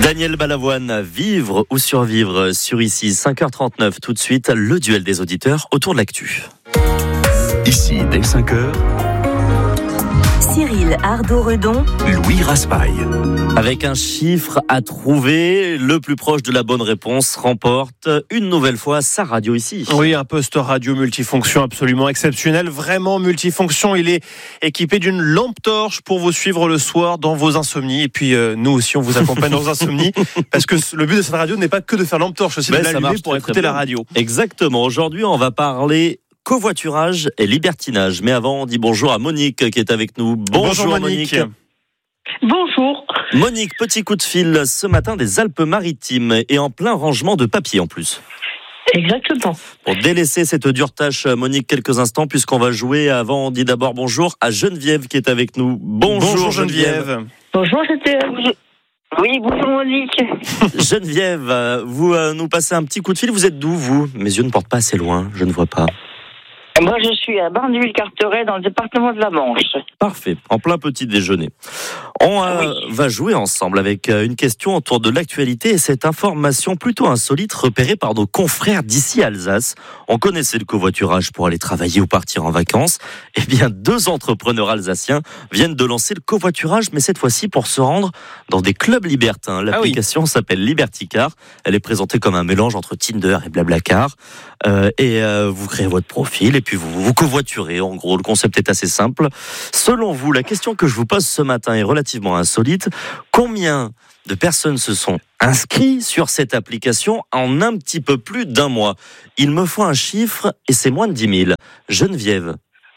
Daniel Balavoine, vivre ou survivre sur ici, 5h39 tout de suite, le duel des auditeurs autour de l'actu. Ici, dès 5h, Cyril Ardo-Redon, Louis Raspail. Avec un chiffre à trouver, le plus proche de la bonne réponse remporte une nouvelle fois sa radio ici. Oui, un poste radio multifonction absolument exceptionnel, vraiment multifonction. Il est équipé d'une lampe torche pour vous suivre le soir dans vos insomnies. Et puis nous aussi, on vous accompagne dans vos insomnies parce que le but de cette radio n'est pas que de faire lampe torche, aussi de l'allumer pour écouter la radio. Exactement. Aujourd'hui, on va parler covoiturage et libertinage. Mais avant, on dit bonjour à Monique qui est avec nous. Bonjour Monique. Bonjour. Monique, petit coup de fil ce matin des Alpes-Maritimes et en plein rangement de papier en plus. Exactement. Pour délaisser cette dure tâche, Monique, quelques instants, puisqu'on va jouer. Avant, on dit d'abord bonjour à Geneviève qui est avec nous. Bonjour Geneviève. Bonjour, Oui, bonjour Monique. Geneviève, vous nous passez un petit coup de fil. Vous êtes d'où, vous ? Mes yeux ne portent pas assez loin, je ne vois pas. Moi, je suis à Barneville-Carteret, dans le département de la Manche. Parfait, en plein petit déjeuner. On va jouer ensemble avec une question autour de l'actualité et cette information plutôt insolite repérée par nos confrères d'ici Alsace. On connaissait le covoiturage pour aller travailler ou partir en vacances. Eh bien, 2 entrepreneurs alsaciens viennent de lancer le covoiturage, mais cette fois-ci pour se rendre dans des clubs libertins. L'application s'appelle Libertycar. Elle est présentée comme un mélange entre Tinder et Blablacar. Vous créez votre profil et puis vous covoiturez. En gros, le concept est assez simple. Selon vous, la question que je vous pose ce matin est relativement insolite. Combien de personnes se sont inscrites sur cette application en un petit peu plus d'un mois ? Il me faut un chiffre et c'est moins de 10 000. Geneviève.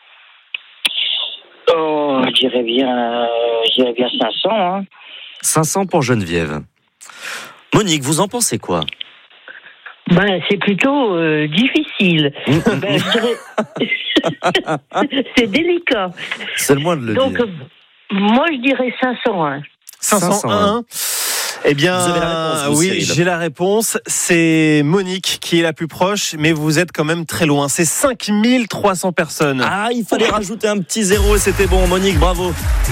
Oh, je dirais bien 500. Hein. 500 pour Geneviève. Monique, vous en pensez quoi ? C'est plutôt difficile. Je dirais... C'est délicat. C'est le moins de le dire. Donc, moi, je dirais 501. 501. Eh bien, vous avez la réponse, vous, oui, Cyril. j'ai la réponse. C'est Monique qui est la plus proche, mais vous êtes quand même très loin. C'est 5300 personnes. Ah, il fallait rajouter un petit zéro et c'était bon. Monique, bravo.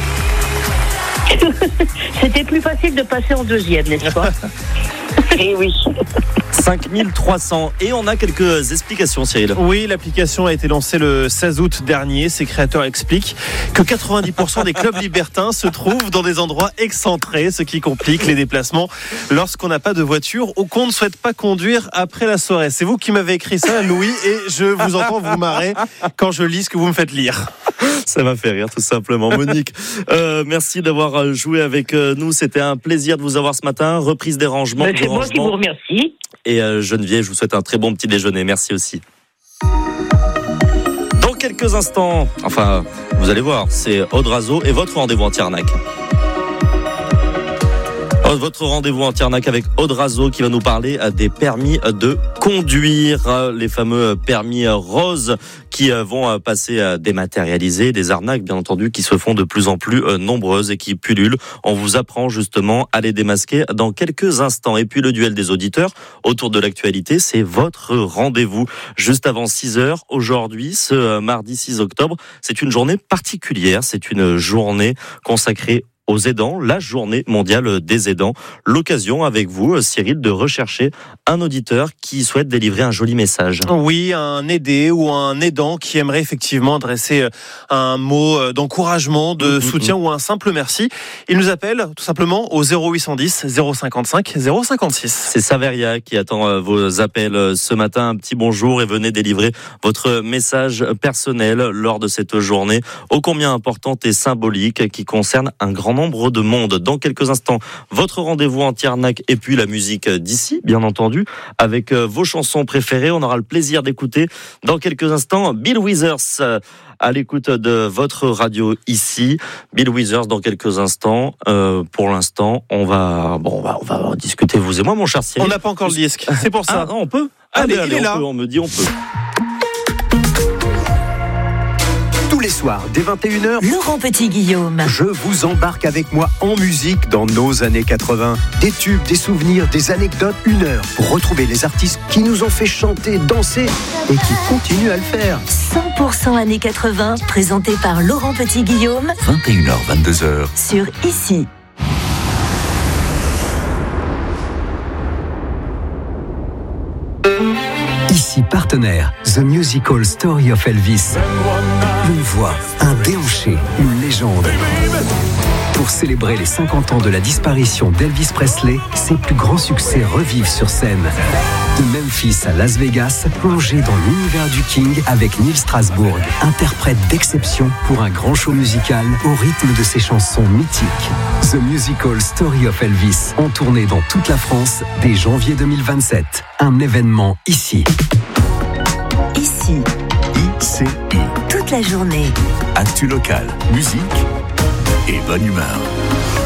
C'était plus facile de passer en deuxième, n'est-ce pas ? Eh oui. 5300. Et on a quelques explications, Cyril. Oui, l'application a été lancée le 16 août dernier. Ses créateurs expliquent que 90% des clubs libertins se trouvent dans des endroits excentrés, ce qui complique les déplacements lorsqu'on n'a pas de voiture ou qu'on ne souhaite pas conduire après la soirée. C'est vous qui m'avez écrit ça, Louis, et je vous entends vous marrer quand je lis ce que vous me faites lire. Ça m'a fait rire, tout simplement. Monique, merci d'avoir joué avec nous. C'était un plaisir de vous avoir ce matin. Reprise des rangements. C'est moi qui vous remercie. Et Geneviève, je vous souhaite un très bon petit déjeuner. Merci aussi. Dans quelques instants, enfin, vous allez voir, c'est Audrazo et votre rendez-vous en Tiernac. Votre rendez-vous en Tiernac avec Audrazo qui va nous parler des permis de conduire, les fameux permis roses qui vont passer dématérialisés, des arnaques bien entendu qui se font de plus en plus nombreuses et qui pullulent. On vous apprend justement à les démasquer dans quelques instants. Et puis le duel des auditeurs autour de l'actualité, c'est votre rendez-vous juste avant 6h. Aujourd'hui, ce mardi 6 octobre, c'est une journée particulière, c'est une journée consacrée aux aidants, la journée mondiale des aidants. L'occasion avec vous, Cyril, de rechercher un auditeur qui souhaite délivrer un joli message. Oui, un aidé ou un aidant qui aimerait effectivement adresser un mot d'encouragement, de soutien ou un simple merci. Il nous appelle tout simplement au 0810 055 056. C'est Saveria qui attend vos appels ce matin. Un petit bonjour et venez délivrer votre message personnel lors de cette journée ô combien importante et symbolique qui concerne un grand nombre de monde. Dans quelques instants, votre rendez-vous en Tiernac et puis la musique d'ici, bien entendu, avec vos chansons préférées. On aura le plaisir d'écouter dans quelques instants Bill Withers à l'écoute de votre radio ici. Bill Withers dans quelques instants. Pour l'instant, on va discuter vous et moi, mon cher Cyril. On n'a pas encore le disque, c'est pour ça. Ah non, on peut. Allez, il est là. On me dit on peut. Tous les soirs, dès 21h, Laurent Petit-Guillaume. je vous embarque avec moi en musique dans nos années 80. Des tubes, des souvenirs, des anecdotes, 1 heure pour retrouver les artistes qui nous ont fait chanter, danser et qui continuent à le faire. 100% années 80, présenté par Laurent Petit-Guillaume 21h, 22h. sur ICI. ici partenaire, The Musical Story of Elvis. Une voix, un déhanché, une légende. Pour célébrer les 50 ans de la disparition d'Elvis Presley, ses plus grands succès revivent sur scène. De Memphis à Las Vegas, plongez dans l'univers du King avec Neil Strasbourg, interprète d'exception pour un grand show musical au rythme de ses chansons mythiques. The Musical Story of Elvis, en tournée dans toute la France dès janvier 2027. Un événement ici. Ici, ICI. toute la journée. Actu local, musique et bonne humeur.